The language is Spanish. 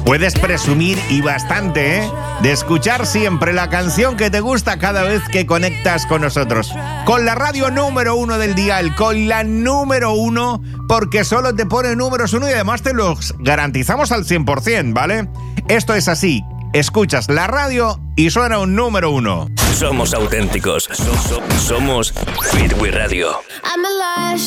Puedes presumir, y bastante, de escuchar siempre la canción que te gusta cada vez que conectas con nosotros. Con la radio número 1 del dial, con la número 1, porque solo te pone números 1 y además te los garantizamos al 100%, ¿vale? Esto es así. Escuchas la radio y suena un número 1. Somos auténticos. Somos Beat We Radio. I'm a lush,